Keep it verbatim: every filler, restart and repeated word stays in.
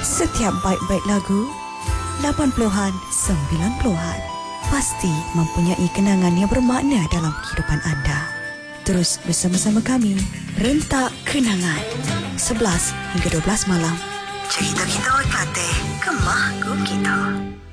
Setiap baik-baik lagu, lapan puluhan, sembilan puluhan, pasti mempunyai kenangan yang bermakna dalam kehidupan anda. Terus bersama-sama kami, Rentak Kenangan. sebelas hingga dua belas malam. Cerita kita orang Kelantan, kemah kita.